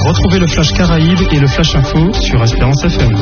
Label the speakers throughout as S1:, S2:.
S1: Retrouvez le Flash Caraïbes et le Flash Info sur Espérance FM.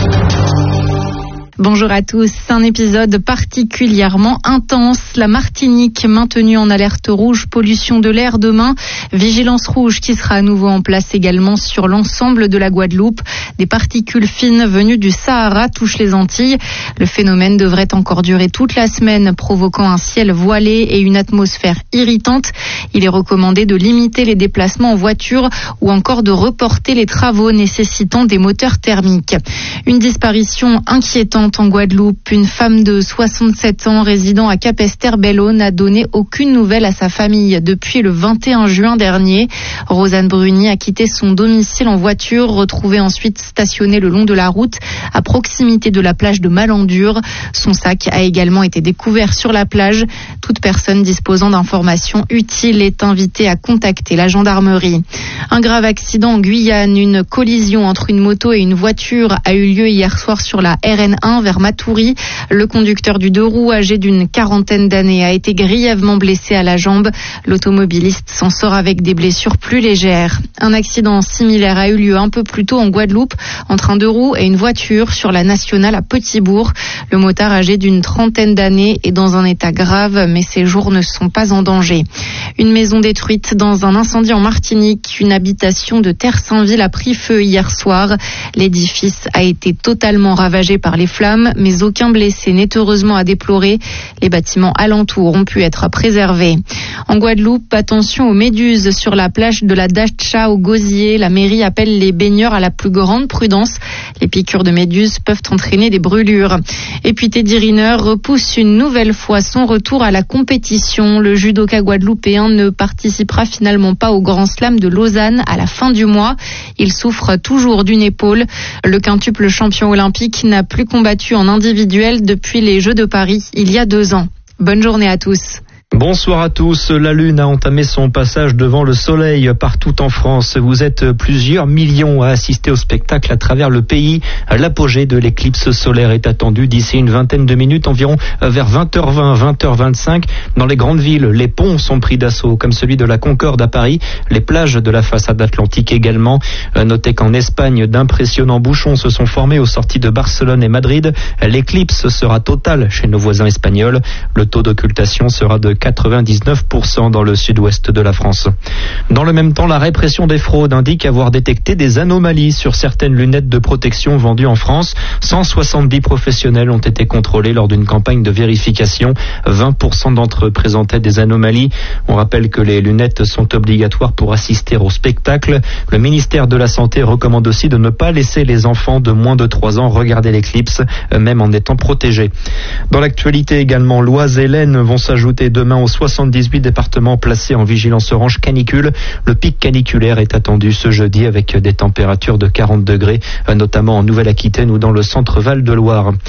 S2: Bonjour à tous. Un épisode particulièrement intense. La Martinique maintenue en alerte rouge pollution de l'air demain. Vigilance rouge qui sera à nouveau en place également sur l'ensemble de la Guadeloupe. Des particules fines venues du Sahara touchent les Antilles. Le phénomène devrait encore durer toute la semaine, provoquant un ciel voilé et une atmosphère irritante. Il est recommandé de limiter les déplacements en voiture ou encore de reporter les travaux nécessitant des moteurs thermiques. Une disparition inquiétante en Guadeloupe. Une femme de 67 ans résidant à Capesterre-Belle-Eau n'a donné aucune nouvelle à sa famille depuis le 21 juin dernier. Rosanne Bruni a quitté son domicile en voiture, retrouvée ensuite stationnée le long de la route à proximité de la plage de Malandure. Son sac a également été découvert sur la plage. Toute personne disposant d'informations utiles est invitée à contacter la gendarmerie. Un grave accident en Guyane. Une collision entre une moto et une voiture a eu lieu hier soir sur la RN1 vers Matoury. Le conducteur du 2 roues, âgé d'une quarantaine d'années, a été grièvement blessé à la jambe. L'automobiliste s'en sort avec des blessures plus légères. Un accident similaire a eu lieu un peu plus tôt en Guadeloupe entre un 2 roues et une voiture sur la nationale à Petitbourg. Le motard, âgé d'une trentaine d'années, est dans un état grave, mais ses jours ne sont pas en danger. Une maison détruite dans un incendie en Martinique. Une habitation de Terre-Saint-Ville a pris feu hier soir. L'édifice a été totalement ravagé par les flammes, mais aucun blessé n'est heureusement à déplorer. Les bâtiments alentours ont pu être préservés. En Guadeloupe, attention aux méduses sur la plage de la Dacha au Gosier. La mairie appelle les baigneurs à la plus grande prudence. Les piqûres de méduses peuvent entraîner des brûlures. Et puis Teddy Riner repousse une nouvelle fois son retour à la compétition. Le judoka guadeloupéen ne participera finalement pas au Grand Slam de Lausanne à la fin du mois. Il souffre toujours d'une épaule. Le quintuple champion olympique n'a plus combattu en individuel depuis les Jeux de Paris il y a 2 ans. Bonne journée à tous.
S3: Bonsoir à tous. La Lune a entamé son passage devant le Soleil partout en France. Vous êtes plusieurs millions à assister au spectacle à travers le pays. L'apogée de l'éclipse solaire est attendue d'ici une vingtaine de minutes, environ vers 20h20, 20h25. Dans les grandes villes, les ponts sont pris d'assaut, comme celui de la Concorde à Paris. Les plages de la façade atlantique également. Notez qu'en Espagne, d'impressionnants bouchons se sont formés aux sorties de Barcelone et Madrid. L'éclipse sera totale chez nos voisins espagnols. Le taux d'occultation sera de 99% dans le sud-ouest de la France. Dans le même temps, la répression des fraudes indique avoir détecté des anomalies sur certaines lunettes de protection vendues en France. 170 professionnels ont été contrôlés lors d'une campagne de vérification. 20% d'entre eux présentaient des anomalies. On rappelle que les lunettes sont obligatoires pour assister au spectacle. Le ministère de la Santé recommande aussi de ne pas laisser les enfants de moins de 3 ans regarder l'éclipse, même en étant protégés. Dans l'actualité également, l'Oise et l'Aisne vont s'ajouter demain aux 78 départements placés en vigilance orange canicule. Le pic caniculaire est attendu ce jeudi avec des températures de 40 degrés, notamment en Nouvelle-Aquitaine ou dans le centre Val de Loire.